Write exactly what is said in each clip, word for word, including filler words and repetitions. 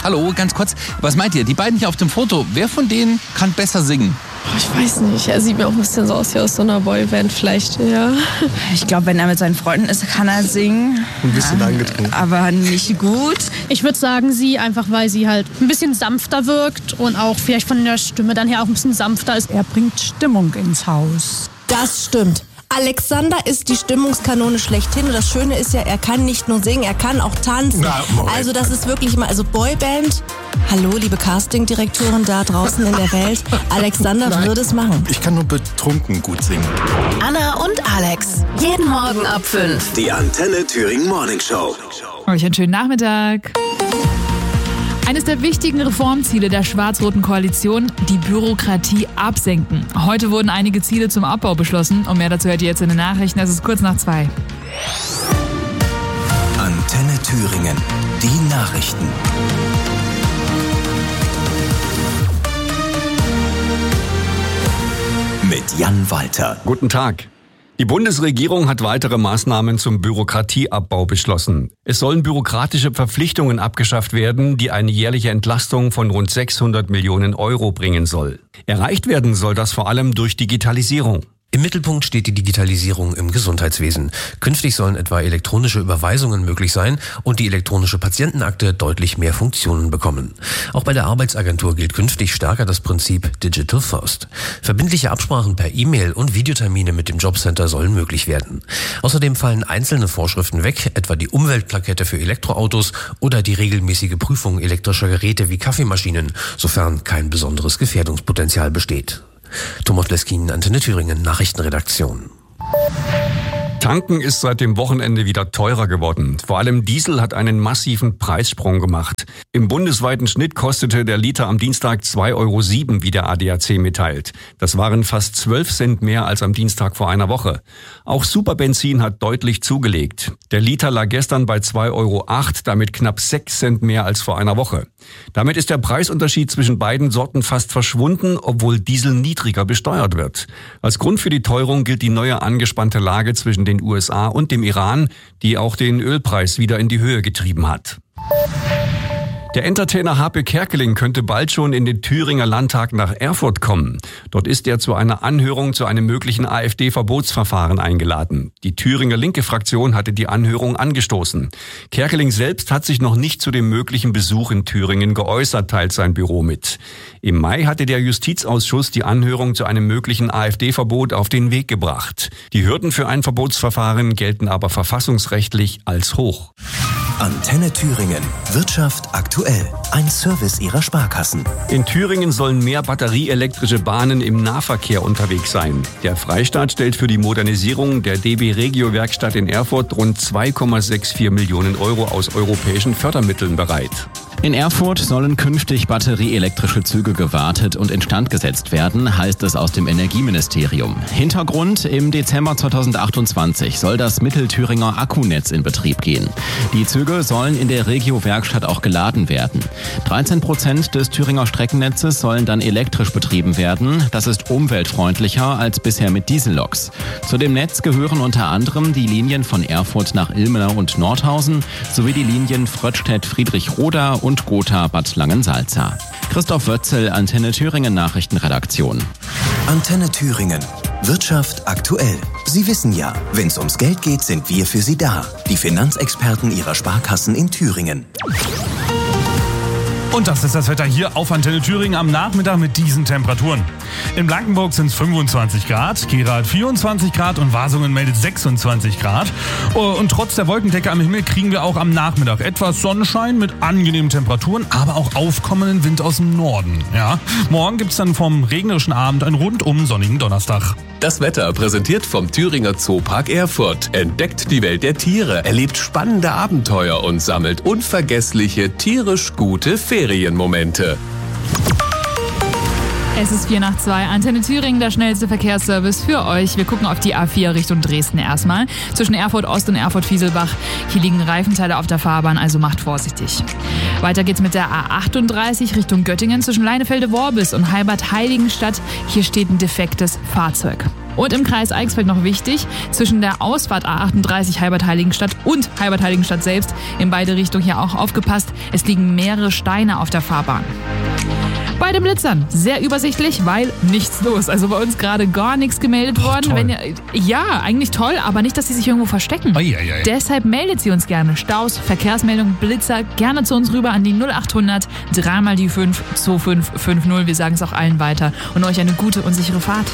Hallo, ganz kurz, was meint ihr? Die beiden hier auf dem Foto, wer von denen kann besser singen? Oh, ich weiß nicht, er sieht mir auch ein bisschen so aus wie aus so einer Boyband vielleicht, ja. Ich glaube, wenn er mit seinen Freunden ist, kann er singen. Ein bisschen ja, angetrunken. Aber nicht gut. Ich würde sagen, sie, einfach weil sie halt ein bisschen sanfter wirkt und auch vielleicht von der Stimme dann her auch ein bisschen sanfter ist. Er bringt Stimmung ins Haus. Das stimmt. Alexander ist die Stimmungskanone schlechthin und das Schöne ist ja, er kann nicht nur singen, er kann auch tanzen. Na, also das ist wirklich mal, also Boyband, hallo liebe Castingdirektoren da draußen in der Welt, Alexander Nein, würde es machen. Ich kann nur betrunken gut singen. Anna und Alex, jeden Morgen ab fünf. Die Antenne Thüringen Morning Show. Euch einen schönen Nachmittag. Eines der wichtigen Reformziele der schwarz-roten Koalition, die Bürokratie absenken. Heute wurden einige Ziele zum Abbau beschlossen. Und mehr dazu hört ihr jetzt in den Nachrichten. Es ist kurz nach zwei. Antenne Thüringen. Die Nachrichten. Mit Jan Walter. Guten Tag. Die Bundesregierung hat weitere Maßnahmen zum Bürokratieabbau beschlossen. Es sollen bürokratische Verpflichtungen abgeschafft werden, die eine jährliche Entlastung von rund sechshundert Millionen Euro bringen soll. Erreicht werden soll das vor allem durch Digitalisierung. Im Mittelpunkt steht die Digitalisierung im Gesundheitswesen. Künftig sollen etwa elektronische Überweisungen möglich sein und die elektronische Patientenakte deutlich mehr Funktionen bekommen. Auch bei der Arbeitsagentur gilt künftig stärker das Prinzip Digital First. Verbindliche Absprachen per E-Mail und Videotermine mit dem Jobcenter sollen möglich werden. Außerdem fallen einzelne Vorschriften weg, etwa die Umweltplakette für Elektroautos oder die regelmäßige Prüfung elektrischer Geräte wie Kaffeemaschinen, sofern kein besonderes Gefährdungspotenzial besteht. Thomas Leskin, Antenne Thüringen, Nachrichtenredaktion. Tanken ist seit dem Wochenende wieder teurer geworden. Vor allem Diesel hat einen massiven Preissprung gemacht. Im bundesweiten Schnitt kostete der Liter am Dienstag zwei Euro sieben, wie der A D A C mitteilt. Das waren fast zwölf Cent mehr als am Dienstag vor einer Woche. Auch Superbenzin hat deutlich zugelegt. Der Liter lag gestern bei zwei Euro acht, damit knapp sechs Cent mehr als vor einer Woche. Damit ist der Preisunterschied zwischen beiden Sorten fast verschwunden, obwohl Diesel niedriger besteuert wird. Als Grund für die Teuerung gilt die neue angespannte Lage zwischen den U S A und dem Iran, die auch den Ölpreis wieder in die Höhe getrieben hat. Der Entertainer Harpe Kerkeling könnte bald schon in den Thüringer Landtag nach Erfurt kommen. Dort ist er zu einer Anhörung zu einem möglichen AfD-Verbotsverfahren eingeladen. Die Thüringer linke Fraktion hatte die Anhörung angestoßen. Kerkeling selbst hat sich noch nicht zu dem möglichen Besuch in Thüringen geäußert, teilt sein Büro mit. Im Mai hatte der Justizausschuss die Anhörung zu einem möglichen AfD-Verbot auf den Weg gebracht. Die Hürden für ein Verbotsverfahren gelten aber verfassungsrechtlich als hoch. Antenne Thüringen. Wirtschaft aktuell. Ein Service ihrer Sparkassen. In Thüringen sollen mehr batterieelektrische Bahnen im Nahverkehr unterwegs sein. Der Freistaat stellt für die Modernisierung der D B Regio-Werkstatt in Erfurt rund zwei Komma vierundsechzig Millionen Euro aus europäischen Fördermitteln bereit. In Erfurt sollen künftig batterieelektrische Züge gewartet und instand gesetzt werden, heißt es aus dem Energieministerium. Hintergrund: Im Dezember zweitausendachtundzwanzig soll das Mittelthüringer Akkunetz in Betrieb gehen. Die Züge sollen in der Regio-Werkstatt auch geladen werden. dreizehn Prozent des Thüringer Streckennetzes sollen dann elektrisch betrieben werden. Das ist umweltfreundlicher als bisher mit Dieselloks. Zu dem Netz gehören unter anderem die Linien von Erfurt nach Ilmenau und Nordhausen sowie die Linien Fröttstedt-Friedrichroda und Gotha-Bad Langensalza. Christoph Wötzel, Antenne Thüringen Nachrichtenredaktion. Antenne Thüringen. Wirtschaft aktuell. Sie wissen ja, wenn es ums Geld geht, sind wir für Sie da. Die Finanzexperten Ihrer Sparkassen in Thüringen. Und das ist das Wetter hier auf Antenne Thüringen am Nachmittag mit diesen Temperaturen. In Blankenburg sind es fünfundzwanzig Grad, Gera hat vierundzwanzig Grad und Wasungen meldet sechsundzwanzig Grad. Und trotz der Wolkendecke am Himmel kriegen wir auch am Nachmittag etwas Sonnenschein mit angenehmen Temperaturen, aber auch aufkommenden Wind aus dem Norden. Ja. Morgen gibt es dann vom regnerischen Abend einen rundum sonnigen Donnerstag. Das Wetter präsentiert vom Thüringer Zoopark Erfurt. Entdeckt die Welt der Tiere, erlebt spannende Abenteuer und sammelt unvergessliche, tierisch gute Ferienmomente. Es ist vier nach zwei. Antenne Thüringen, der schnellste Verkehrsservice für euch. Wir gucken auf die A vier Richtung Dresden erstmal. Zwischen Erfurt Ost und Erfurt Fieselbach. Hier liegen Reifenteile auf der Fahrbahn, also macht vorsichtig. Weiter geht's mit der A achtunddreißig Richtung Göttingen zwischen Leinefelde-Worbis und Heilbad-Heiligenstadt. Hier steht ein defektes Fahrzeug. Und im Kreis Eichsfeld noch wichtig, zwischen der Ausfahrt A achtunddreißig Heibert-Heiligenstadt und Heibert-Heiligenstadt selbst, in beide Richtungen hier auch aufgepasst, es liegen mehrere Steine auf der Fahrbahn. Bei den Blitzern sehr übersichtlich, weil nichts los. Also bei uns gerade gar nichts gemeldet Oh, worden. Wenn ihr, ja, eigentlich toll, aber nicht, dass sie sich irgendwo verstecken. Ei, ei, ei. Deshalb meldet sie uns gerne. Staus, Verkehrsmeldung, Blitzer, gerne zu uns rüber an die null achthundert, dreimal die fünf, zwei fünf fünf null. Wir sagen es auch allen weiter. Und euch eine gute und sichere Fahrt.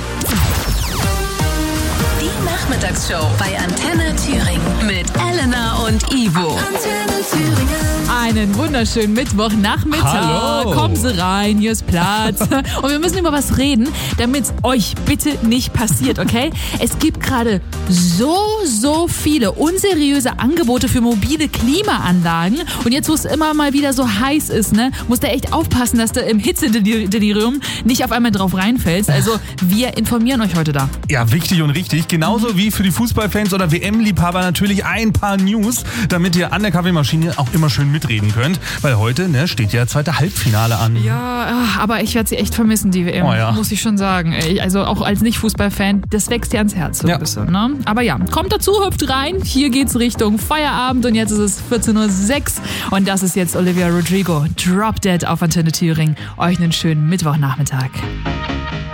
Die Nachmittagsshow bei Antenne Thüringen mit Elena und Ivo. Antenne Thüringen. Einen wunderschönen Mittwochnachmittag. Hallo. Kommen Sie rein, hier ist Platz. Und wir müssen über was reden, damit es euch bitte nicht passiert, okay? Es gibt gerade so, so viele unseriöse Angebote für mobile Klimaanlagen. Und jetzt, wo es immer mal wieder so heiß ist, ne, musst du echt aufpassen, dass du im Hitzedelirium nicht auf einmal drauf reinfällst. Also wir informieren euch heute da. Ja, wichtig und richtig. Genauso wie für die Fußballfans oder W M-Liebhaber natürlich ein paar News, damit ihr an der Kaffeemaschine auch immer schön mitreden könnt. Weil heute ne, steht ja zweite Halbfinale an. Ja, aber ich werde sie echt vermissen, die W M, oh ja. muss ich schon sagen. Also auch als Nicht-Fußball-Fan, das wächst dir ans Herz so ja. ein bisschen. Ne? Aber ja, kommt dazu, hüpft rein. Hier geht's Richtung Feierabend und jetzt ist es vierzehn Uhr sechs und das ist jetzt Olivia Rodrigo. Drop Dead auf Antenne Thüringen. Euch einen schönen Mittwochnachmittag.